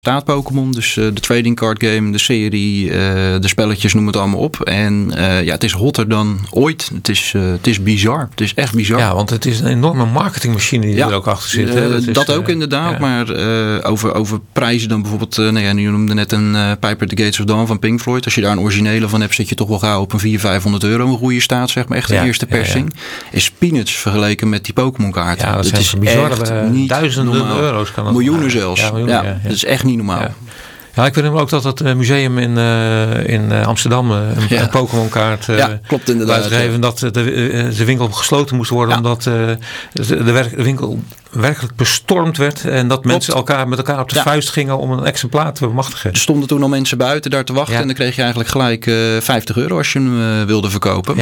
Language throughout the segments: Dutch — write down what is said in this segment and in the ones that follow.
Staat Pokémon, dus de trading card game, de serie, de spelletjes, noem het allemaal op. En het is hotter dan ooit. Het is bizar. Het is echt bizar. Ja, want het is een enorme marketingmachine die er ook achter zit. Dat ook inderdaad, maar over prijzen dan bijvoorbeeld, je noemde net een Piper at the Gates of Dawn van Pink Floyd. Als je daar een originele van hebt, zit je toch wel gauw op een 400-500 euro een goede staat, zeg maar. Echt de eerste persing. Is peanuts vergeleken met die Pokémon kaarten. Ja, dat het zijn is bizarre, echt niet duizenden normaal. euro's. Kan dat miljoenen zelfs. Ja, miljoenen, dat is echt niet normaal. Ja. Ja, ik weet ook dat het museum in Amsterdam een Pokémon kaart klopt inderdaad. uitgegeven dat de winkel gesloten moest worden omdat de winkel werkelijk bestormd werd en dat mensen met elkaar op de vuist gingen om een exemplaar te bemachtigen. Er stonden toen al mensen buiten daar te wachten en dan kreeg je eigenlijk gelijk €50 als je hem wilde verkopen.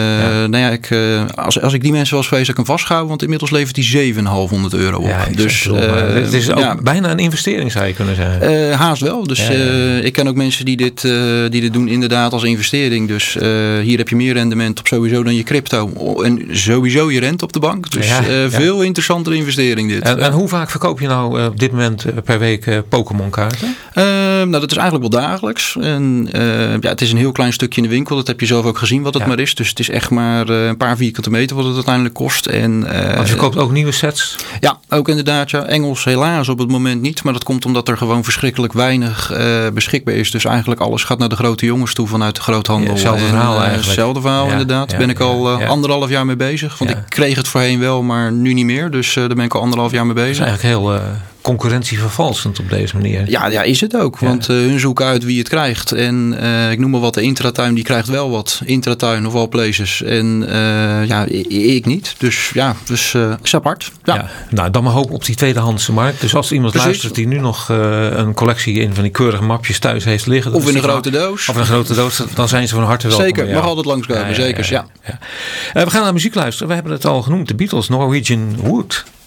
Als ik die mensen was geweest, ik hem vastgehouden, want inmiddels levert hij €7,500 op. Ja, dus het is ook bijna een investering, zou je kunnen zeggen. Haast wel. Dus ik ken ook mensen die dit doen inderdaad als investering. Dus hier heb je meer rendement op sowieso dan je crypto. En sowieso je rente op de bank. Dus veel interessantere investering dit. En hoe vaak verkoop je nou op dit moment per week Pokémon kaarten? Dat is eigenlijk wel dagelijks. En het is een heel klein stukje in de winkel. Dat heb je zelf ook gezien wat het maar is. Dus het is echt maar een paar vierkante meter wat het uiteindelijk kost. Want je koopt ook nieuwe sets? Ja, ook inderdaad. Ja. Engels helaas op het moment niet. Maar dat komt omdat er gewoon verschrikkelijk weinig beschikbaar is. Dus eigenlijk alles gaat naar de grote jongens toe vanuit de groothandel. Hetzelfde verhaal eigenlijk. Hetzelfde verhaal inderdaad. Daar ben ik al 1,5 jaar mee bezig. Want ik kreeg het voorheen wel, maar nu niet meer. Dus daar ben ik al 1,5 jaar mee bezig. Dat is eigenlijk heel concurrentievervalsend op deze manier. Ja, is het ook. Want hun zoeken uit wie het krijgt. En ik noem maar wat, de intratuin die krijgt wel wat. Intratuin of all places. En ik niet. Dus is apart. Ja. Nou, dan maar hoop op die tweedehandse markt. Dus als iemand luistert die nu nog een collectie in van die keurige mapjes thuis heeft liggen. Of in een grote doos. Of in een grote doos. Dan zijn ze van harte welkom. Zeker, mag altijd langskomen. Zeker. We gaan naar muziek luisteren. We hebben het al genoemd. De Beatles, Norwegian Wood.